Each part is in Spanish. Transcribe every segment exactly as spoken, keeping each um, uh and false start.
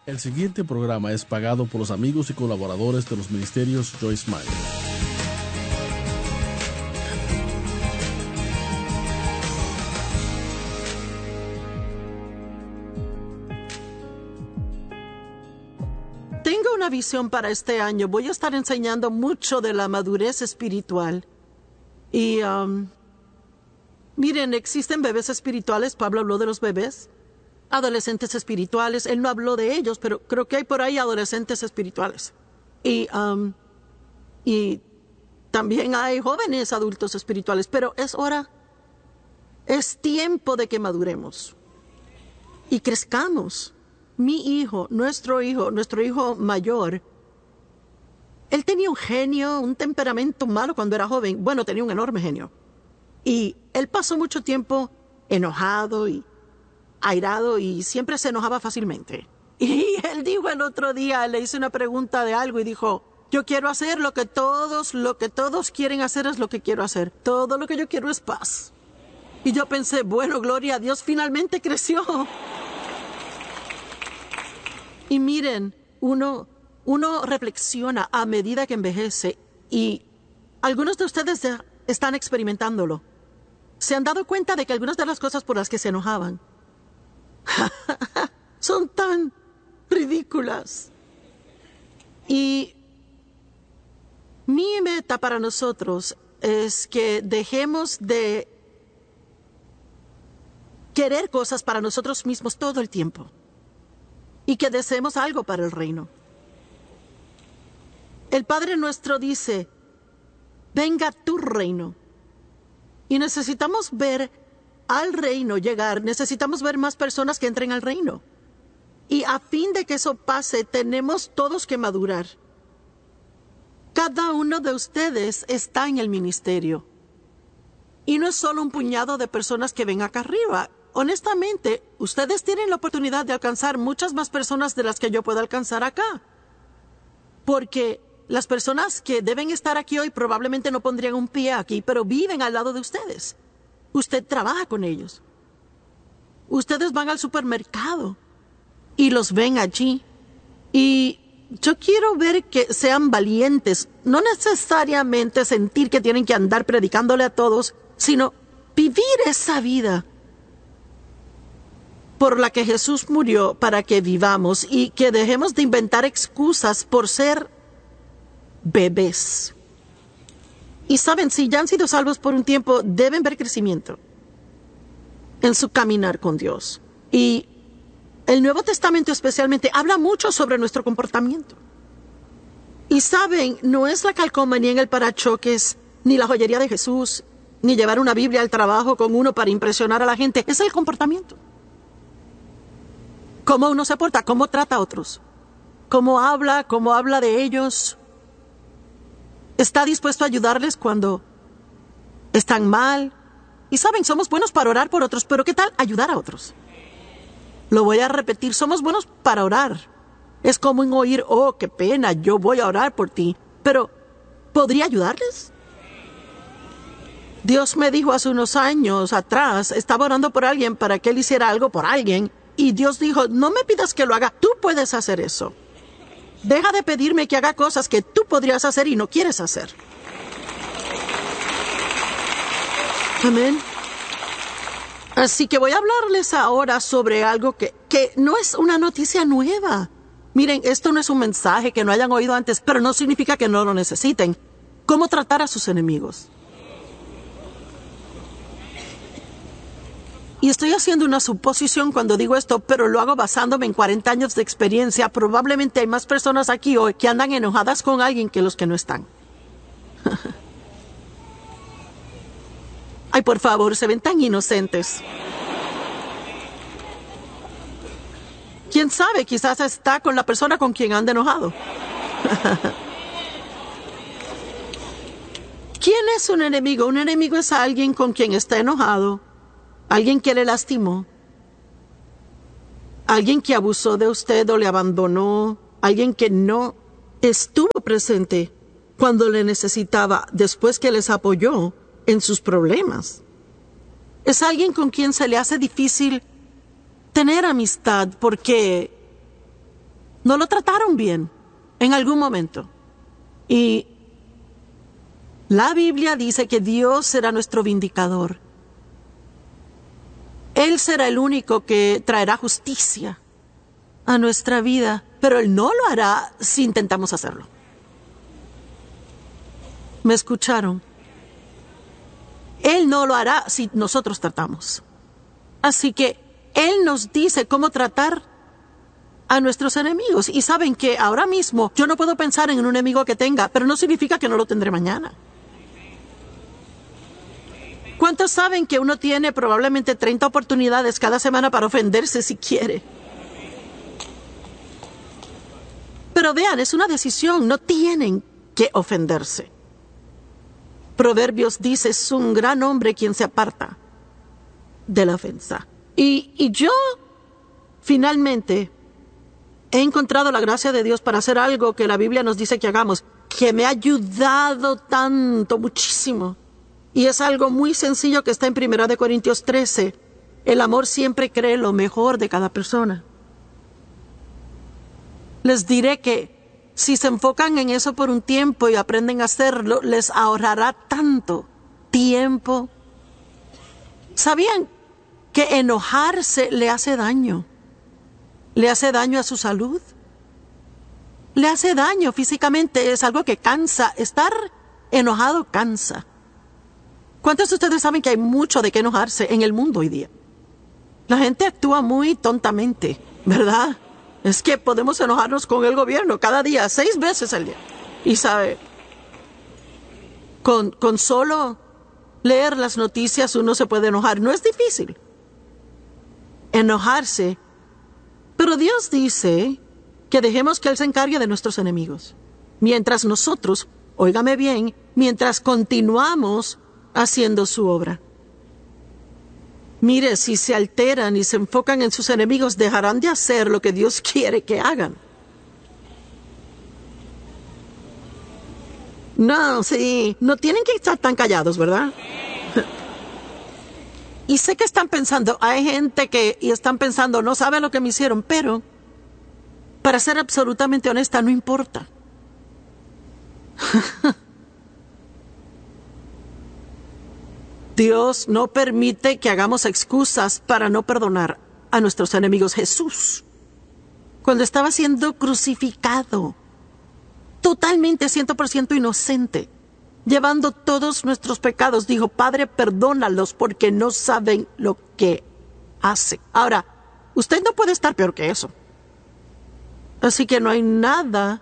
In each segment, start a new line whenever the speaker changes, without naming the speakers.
El siguiente programa es pagado por los amigos y colaboradores de los ministerios Joyce Meyer.
Tengo una visión para este año. Voy a estar enseñando mucho de la madurez espiritual. Y, um, miren, existen bebés espirituales. Pablo habló de los bebés. Adolescentes espirituales. Él no habló de ellos, pero creo que hay por ahí adolescentes espirituales. Y, um, y también hay jóvenes adultos espirituales. Pero es hora, es tiempo de que maduremos y crezcamos. Mi hijo, nuestro hijo, nuestro hijo mayor, él tenía un genio, un temperamento malo cuando era joven. Bueno, tenía un enorme genio. Y él pasó mucho tiempo enojado y airado y siempre se enojaba fácilmente. Y él dijo el otro día, le hice una pregunta de algo y dijo, yo quiero hacer lo que todos, lo que todos quieren hacer es lo que quiero hacer. Todo lo que yo quiero es paz. Y yo pensé, bueno, gloria a Dios, finalmente creció. Y miren, uno, uno reflexiona a medida que envejece y algunos de ustedes ya están experimentándolo. Se han dado cuenta de que algunas de las cosas por las que se enojaban son tan ridículas. Y mi meta para nosotros es que dejemos de querer cosas para nosotros mismos todo el tiempo y que deseemos algo para el reino. El Padre nuestro dice, venga tu reino. Y necesitamos ver al reino llegar, necesitamos ver más personas que entren al reino. Y a fin de que eso pase, tenemos todos que madurar. Cada uno de ustedes está en el ministerio. Y no es solo un puñado de personas que ven acá arriba. Honestamente, ustedes tienen la oportunidad de alcanzar muchas más personas de las que yo puedo alcanzar acá. Porque las personas que deben estar aquí hoy probablemente no pondrían un pie aquí, pero viven al lado de ustedes. Usted trabaja con ellos. Ustedes van al supermercado y los ven allí. Y yo quiero ver que sean valientes, no necesariamente sentir que tienen que andar predicándole a todos, sino vivir esa vida por la que Jesús murió para que vivamos y que dejemos de inventar excusas por ser bebés. Y saben, si ya han sido salvos por un tiempo, deben ver crecimiento en su caminar con Dios. Y el Nuevo Testamento especialmente habla mucho sobre nuestro comportamiento. Y saben, no es la calcomanía en el parachoques, ni la joyería de Jesús, ni llevar una Biblia al trabajo con uno para impresionar a la gente. Es el comportamiento. Cómo uno se porta, cómo trata a otros, cómo habla, cómo habla de ellos. Está dispuesto a ayudarles cuando están mal. Y saben, somos buenos para orar por otros, pero ¿qué tal ayudar a otros? Lo voy a repetir, somos buenos para orar. Es común oír, oh, qué pena, yo voy a orar por ti. Pero, ¿podría ayudarles? Dios me dijo hace unos años atrás, estaba orando por alguien para que él hiciera algo por alguien. Y Dios dijo, no me pidas que lo haga, tú puedes hacer eso. Deja de pedirme que haga cosas que tú podrías hacer y no quieres hacer. Amén. Así que voy a hablarles ahora sobre algo que, que no es una noticia nueva. Miren, esto no es un mensaje que no hayan oído antes, pero no significa que no lo necesiten. ¿Cómo tratar a sus enemigos? Y estoy haciendo una suposición cuando digo esto, pero lo hago basándome en cuarenta años de experiencia. Probablemente hay más personas aquí hoy que andan enojadas con alguien que los que no están. Ay, por favor, se ven tan inocentes. ¿Quién sabe? Quizás está con la persona con quien anda enojado. ¿Quién es un enemigo? Un enemigo es alguien con quien está enojado. Alguien que le lastimó, alguien que abusó de usted o le abandonó, alguien que no estuvo presente cuando le necesitaba después que les apoyó en sus problemas. Es alguien con quien se le hace difícil tener amistad porque no lo trataron bien en algún momento. Y la Biblia dice que Dios será nuestro vindicador. Él será el único que traerá justicia a nuestra vida, pero Él no lo hará si intentamos hacerlo. ¿Me escucharon? Él no lo hará si nosotros tratamos. Así que Él nos dice cómo tratar a nuestros enemigos. Y saben que ahora mismo yo no puedo pensar en un enemigo que tenga, pero no significa que no lo tendré mañana. ¿Cuántos saben que uno tiene probablemente treinta oportunidades cada semana para ofenderse si quiere? Pero vean, es una decisión, no tienen que ofenderse. Proverbios dice, es un gran hombre quien se aparta de la ofensa. Y, y yo, finalmente, he encontrado la gracia de Dios para hacer algo que la Biblia nos dice que hagamos, que me ha ayudado tanto, muchísimo. Y es algo muy sencillo que está en Primera de Corintios trece. El amor siempre cree lo mejor de cada persona. Les diré que si se enfocan en eso por un tiempo y aprenden a hacerlo, les ahorrará tanto tiempo. ¿Sabían que enojarse le hace daño? ¿Le hace daño a su salud? Le hace daño físicamente, es algo que cansa. Estar enojado cansa. ¿Cuántos de ustedes saben que hay mucho de qué enojarse en el mundo hoy día? La gente actúa muy tontamente, ¿verdad? Es que podemos enojarnos con el gobierno cada día, seis veces al día. Y sabe, con, con solo leer las noticias uno se puede enojar. No es difícil enojarse. Pero Dios dice que dejemos que Él se encargue de nuestros enemigos. Mientras nosotros, óigame bien, mientras continuamos haciendo su obra. Mire, si se alteran y se enfocan en sus enemigos, dejarán de hacer lo que Dios quiere que hagan. No, sí, no tienen que estar tan callados, ¿verdad? Y sé que están pensando, hay gente que, y están pensando, no saben lo que me hicieron, pero, para ser absolutamente honesta, no importa. Dios no permite que hagamos excusas para no perdonar a nuestros enemigos. Jesús, cuando estaba siendo crucificado, totalmente, cien por ciento inocente, llevando todos nuestros pecados, dijo, Padre, perdónalos porque no saben lo que hacen. Ahora, usted no puede estar peor que eso. Así que no hay nada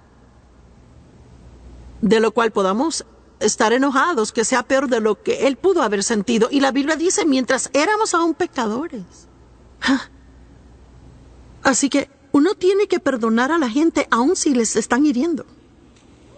de lo cual podamos estar enojados que sea peor de lo que Él pudo haber sentido. Y la Biblia dice, mientras éramos aún pecadores. Así que uno tiene que perdonar a la gente aun si les están hiriendo.